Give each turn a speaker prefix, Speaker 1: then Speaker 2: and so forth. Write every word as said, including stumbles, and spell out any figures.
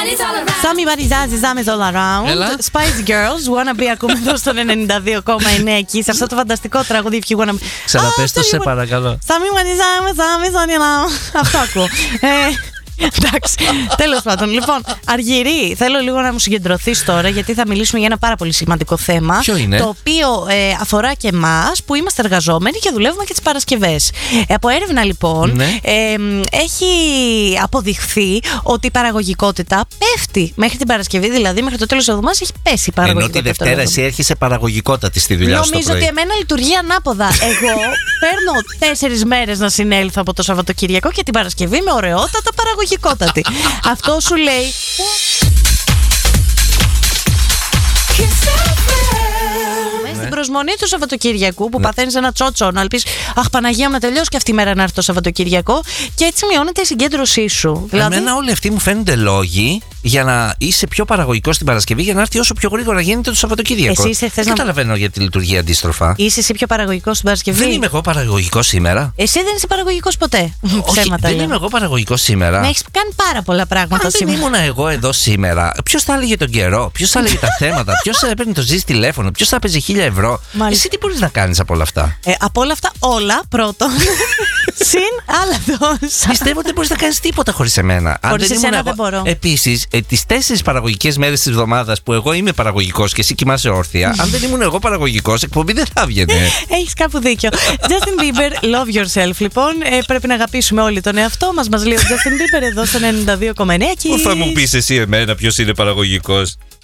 Speaker 1: Somebody does is all around.
Speaker 2: Έλα.
Speaker 1: Spice Girls, Wanna Be, ακούμε εδώ στον ενενήντα δύο κόμμα εννέα εκεί, σε αυτό το φανταστικό τραγούδι. If you wanna...
Speaker 2: Ξαναπες το, σε παρακαλώ.
Speaker 1: Somebody does is all around. Αυτό ακούω. Εντάξει, τέλος πάντων. Λοιπόν, Αργυρή, θέλω λίγο να μου συγκεντρωθείς τώρα, γιατί θα μιλήσουμε για ένα πάρα πολύ σημαντικό θέμα.
Speaker 2: Ποιο είναι?
Speaker 1: Το οποίο ε, αφορά και εμάς που είμαστε εργαζόμενοι και δουλεύουμε και τις Παρασκευές. Ε, από έρευνα λοιπόν,
Speaker 2: ναι.
Speaker 1: ε, έχει αποδειχθεί ότι η παραγωγικότητα πέφτει μέχρι την Παρασκευή, δηλαδή μέχρι το τέλος της εβδομάδας έχει πέσει η παραγωγικότητα.
Speaker 2: Ενώ τη Δευτέρα εσύ έρχεσαι παραγωγικότατη στη δουλειά σου.
Speaker 1: Νομίζω ότι εμένα λειτουργεί ανάποδα. Εγώ παίρνω τέσσερις μέρες να συνέλθω από το Σαββατοκυριακό και την Παρασκευή με ωραιότατα παραγωγικότητα. Αυτό σου λέει. Στην προσμονή του Σαββατοκυριακού που ναι. παθαίνεις ένα τσότσο να πεις αχ Παναγία μου να τελειώσει και αυτή η μέρα να έρθει το Σαββατοκυριακό, και έτσι μειώνεται η συγκέντρωσή σου.
Speaker 2: Δηλαδή... Εμένα όλοι αυτοί μου φαίνονται λόγοι για να είσαι πιο παραγωγικός την Παρασκευή, για να έρθει όσο πιο γρήγορα γίνεται το Σαββατοκύριακο.
Speaker 1: Εσύ είσαι,
Speaker 2: δεν να... καταλαβαίνω γιατί λειτουργεί αντίστροφα.
Speaker 1: Είσαι εσύ πιο παραγωγικός την Παρασκευή?
Speaker 2: Δεν είμαι εγώ παραγωγικός σήμερα.
Speaker 1: Εσύ δεν είσαι παραγωγικός ποτέ.
Speaker 2: Όχι,
Speaker 1: Ψέματα,
Speaker 2: δεν
Speaker 1: λέω.
Speaker 2: είμαι εγώ παραγωγικός σήμερα.
Speaker 1: Με έχεις κάνει πάρα πολλά πράγματα
Speaker 2: Αν
Speaker 1: σήμερα.
Speaker 2: δεν ήμουν εγώ εδώ σήμερα, ποιος θα έλεγε τον καιρό, ποιος θα έλεγε τα θέματα, ποιος θα έπαιρνε το ζεις τηλέφωνο, ποιος θα παίζει χίλια ευρώ.
Speaker 1: Μάλιστα.
Speaker 2: Εσύ τι μπορείς να κάνεις από όλα αυτά?
Speaker 1: Ε, από όλα αυτά, όλα πρώτον. Συν άλλα τόσα.
Speaker 2: Πιστεύω ότι δεν μπορείς να κάνεις τίποτα χωρίς εμένα.
Speaker 1: Χωρίς εσένα
Speaker 2: εγώ...
Speaker 1: δεν μπορώ.
Speaker 2: Επίσης, ε, τις τέσσερις παραγωγικές μέρες της εβδομάδας που εγώ είμαι παραγωγικός και εσύ κοιμάσαι όρθια, αν δεν ήμουν εγώ παραγωγικός, εκπομπή δεν θα έβγαινε.
Speaker 1: Έχεις κάπου δίκιο. Justin Bieber, Love Yourself. Λοιπόν, ε, πρέπει να αγαπήσουμε όλοι τον εαυτό μας. Μας λέει ο Justin Bieber εδώ στον ενενήντα δύο κόμμα εννέα.
Speaker 2: Πού θα μου πεις εσύ εμένα ποιος είναι παραγωγικός?